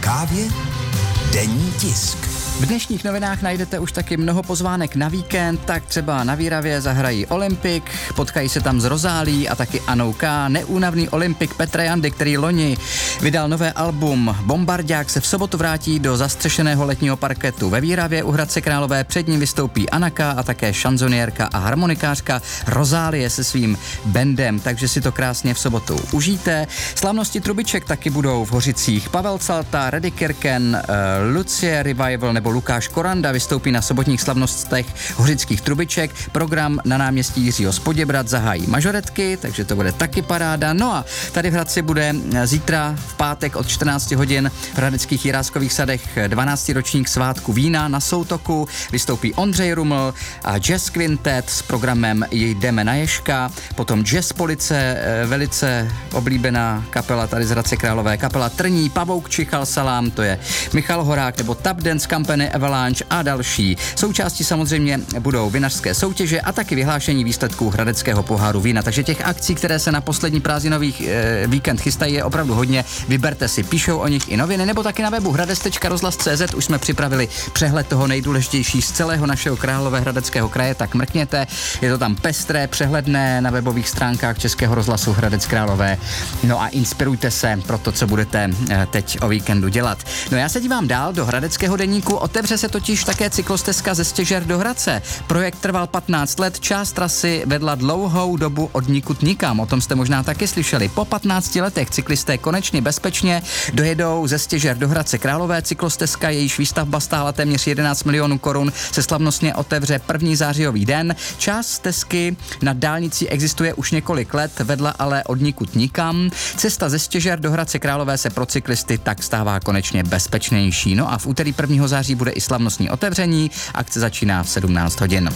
kávě denní tisk. V dnešních novinách najdete už taky mnoho pozvánek na víkend, tak třeba na Výravě zahrají Olympik, potkají se tam s Rozálí a taky Anou K. Neúnavný Olympik Petra Jandy, který loni vydal nové album Bombardák, se v sobotu vrátí do zastřešeného letního parketu ve Výravě u Hradce Králové. Před ním vystoupí Anna K. a také šanzoniérka a harmonikářka Rozálie se svým bandem, takže si to krásně v sobotu užijte. Slavnosti trubiček taky budou v Hořicích. Pavel Calta, Reddy Kirken, Lucie Revival nebo Lukáš Koranda vystoupí na sobotních slavnostech hořických trubiček. Program na náměstí Jiřího z Poděbrad zahájí mažoretky, takže to bude taky paráda. No a tady v Hradci bude zítra v pátek od 14 hodin v hradeckých Jiráskových sadech 12. ročník svátku vína na Soutoku. Vystoupí Ondřej Ruml a Jazz Quintet s programem Jdeme na Ježka. Potom Jazz Police, velice oblíbená kapela tady z Hradce Králové, kapela Trní, Pavouk Čichal Salám, to je Michal Horák, nebo Tap Dance Company Avalanche a další. Součástí samozřejmě budou vinařské soutěže a taky vyhlášení výsledků Hradeckého poháru vína. Takže těch akcí, které se na poslední prázdninový víkend chystají, je opravdu hodně. Vyberte si, píšou o nich i noviny, nebo taky na webu hradec.rozhlas.cz už jsme připravili přehled toho nejdůležitější z celého našeho Královéhradeckého kraje, tak mrkněte. Je to tam pestré, přehledné na webových stránkách Českého rozhlasu Hradec Králové. No a inspirujte se pro to, co budete teď o víkendu dělat. No já se dívám dál do Hradeckého deníku. Otevře se totiž také cyklostezka ze Stěžer do Hradce. Projekt trval 15 let, část trasy vedla dlouhou dobu od nikud nikam. O tom jste možná taky slyšeli. Po 15 letech cyklisté konečně bezpečně dojedou ze Stěžer do Hradce Králové. Cyklostezka, jejíž výstavba stála téměř 11 milionů korun, se slavnostně otevře 1. zářijový den. Část stezky nad dálnicí existuje už několik let, vedla ale od nikud nikam. Cesta ze Stěžer do Hradce Králové se pro cyklisty tak stává konečně bezpečnější. No a v úterý 1. září bude i slavnostní otevření. Akce začíná v 17 hodin.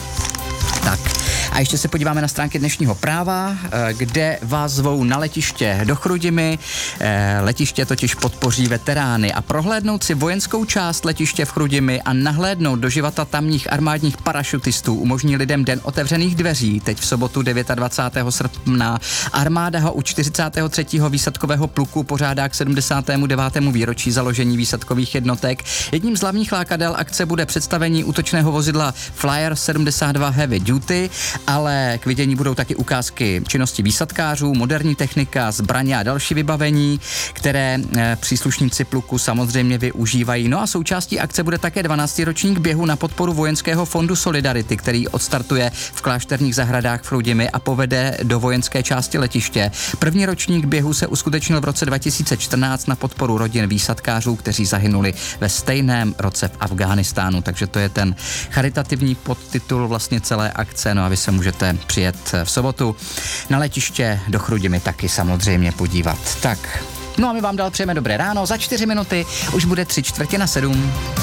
Tak a ještě se podíváme na stránky dnešního Práva, kde vás zvou na letiště do Chrudimi. Letiště totiž podpoří veterány a prohlédnout si vojenskou část letiště v Chrudimi a nahlédnout do života tamních armádních parašutistů umožní lidem den otevřených dveří. Teď v sobotu 29. srpna armáda ho u 43. výsadkového pluku pořádá k 79. výročí založení výsadkových jednotek. Jedním z hlavních lákadel akce bude představení útočného vozidla Flyer 72 Heavy Duty, ale k vidění budou taky ukázky činnosti výsadkářů, moderní technika, zbraně a další vybavení, které příslušníci pluku samozřejmě využívají. No a součástí akce bude také 12. ročník běhu na podporu Vojenského fondu Solidarity, který odstartuje v Klášterních zahradách v Chrudimi a povede do vojenské části letiště. První ročník běhu se uskutečnil v roce 2014 na podporu rodin výsadkářů, kteří zahynuli ve stejném roce v Afghánistánu. Takže to je ten charitativní podtitul vlastně celé akce. No a vy se můžete přijet v sobotu na letiště do Chrudimi taky samozřejmě podívat. Tak, no a my vám dál přejeme dobré ráno. Za 4 minuty už bude 6:45.